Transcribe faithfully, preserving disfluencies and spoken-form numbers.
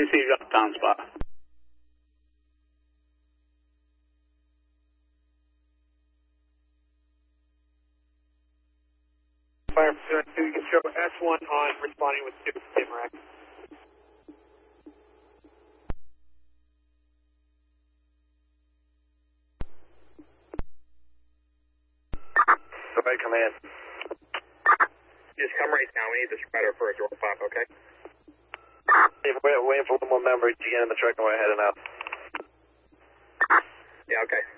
see you drop down spot. Fire two, you can show S one on responding with two, Timrack. Somebody come in. Just come right now. We need the spreader for a door pop, okay? We're waiting for one more member to get in the truck and we're heading out. Yeah, okay.